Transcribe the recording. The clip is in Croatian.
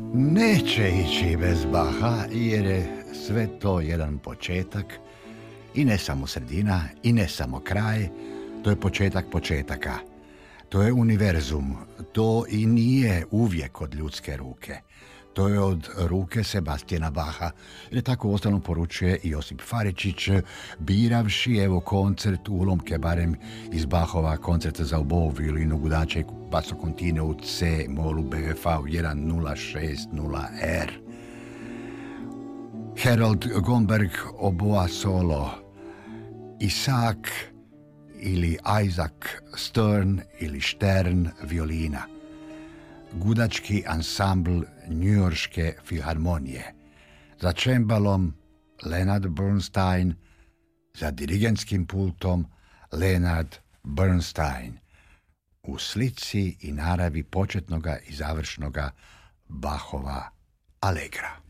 Neće ići bez Bacha, jer je sve to jedan početak i ne samo sredina i ne samo kraj, to je početak početaka. To je univerzum, to i nije uvijek od ljudske ruke. To je od ruke Sebastijana Bacha, jer tako ostalom poručuje i Josip Faričić, biravši evo koncert ulomke barem iz Bachova koncerta za obovu violinu, gudača i basso continuo u C molu BFV 1060R. Harold Gomberg oboa solo, Isaac ili Isaac Stern ili Stern violina, gudački ansambl Njujorške filharmonije, za čembalom Leonard Bernstein, za dirigentskim pultom Leonard Bernstein, u slici i naravi početnoga i završnoga Bachova Allegra.